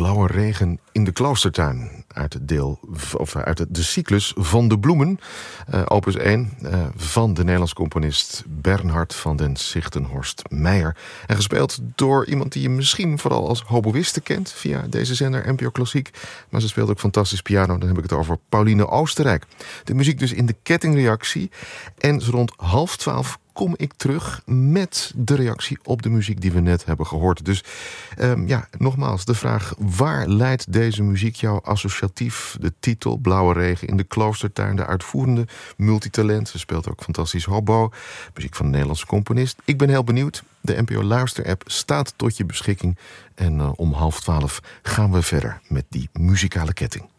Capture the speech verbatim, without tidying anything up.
Blauwe regen in de kloostertuin. Uit het deel, of uit de, de cyclus Van de Bloemen. Uh, opus één uh, van de Nederlandse componist Bernhard van den Sichtenhorst Meijer. En gespeeld door iemand die je misschien vooral als hoboïste kent via deze zender N P O Klassiek. Maar ze speelt ook fantastisch piano. Dan heb ik het over Pauline Oostenrijk. De muziek dus in de kettingreactie. En zo rond half twaalf kom ik terug met de reactie op de muziek die we net hebben gehoord. Dus um, ja, nogmaals, de vraag: waar leidt deze muziek jou associatief? De titel, Blauwe regen in de kloostertuin, de uitvoerende multitalent. Ze speelt ook fantastisch hobo. Muziek van een Nederlandse componist. Ik ben heel benieuwd. De N P O Luister-app staat tot je beschikking. En uh, om half twaalf gaan we verder met die muzikale ketting.